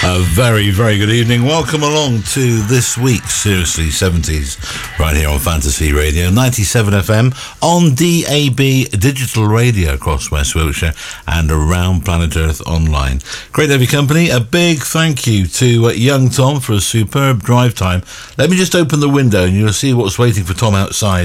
Very, very good evening. Welcome along to this week's Seriously 70s, right here on Fantasy Radio, 97 FM, on DAB digital radio across West Wiltshire and around Planet Earth online. Great to have your company. A big thank you to young Tom for a superb drive time. Let me just open the window and you'll see what's waiting for Tom outside.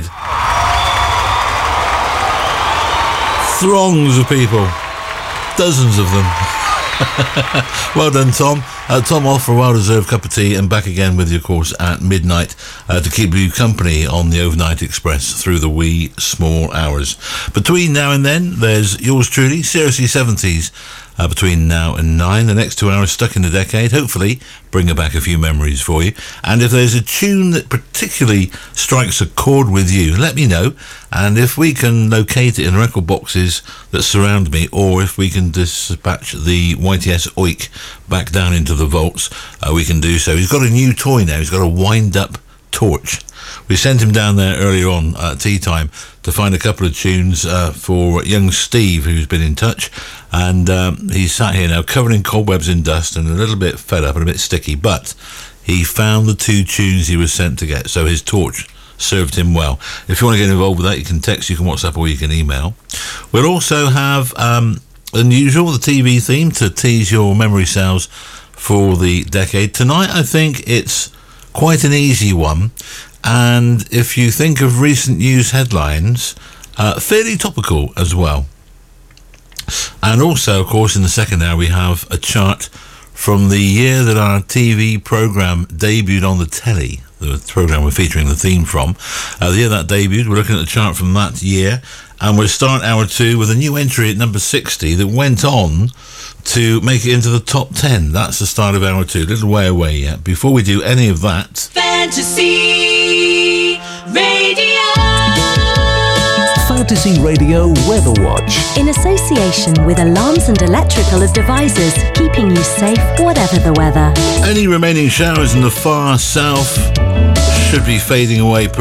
Throngs of people. Dozens of them. Well done, Tom. Tom off for a well-deserved cup of tea and back again with you, of course, at midnight to keep you company on the Overnight Express through the wee small hours. Between now and then, there's yours truly, Seriously 70s, between now and 9. The next 2 hours stuck in the decade, hopefully bringing back a few memories for you. And if there's a tune that particularly strikes a chord with you, let me know. And if we can locate it in record boxes that surround me, or if we can dispatch the YTS Oik back down into the vaults, we can do so. He's got a new toy now. He's got a wind-up torch. We sent him down there earlier on at tea time to find a couple of tunes for young Steve, who's been in touch, and he's sat here now covered in cobwebs and dust and a little bit fed up and a bit sticky, but he found the 2 tunes he was sent to get, so his torch served him well. If you want to get involved with that, you can text, you can WhatsApp, or you can email. We'll also have unusual, the TV theme to tease your memory cells for the decade. Tonight I think it's quite an easy one, and if you think of recent news headlines, fairly topical as well. And also, of course, in the second hour we have a chart from the year that our TV programme debuted on the telly, the programme we're featuring the theme from. The year that debuted, we're looking at the chart from that year, and we'll start hour 2 with a new entry at number 60 that went on to make it into the top 10. That's the start of hour 2, a little way away yet. Before we do any of that, Fantasy Radio. Fantasy Radio Weather Watch. In association with Alarms and Electrical Devices, keeping you safe whatever the weather. any remaining showers in the far south should be fading away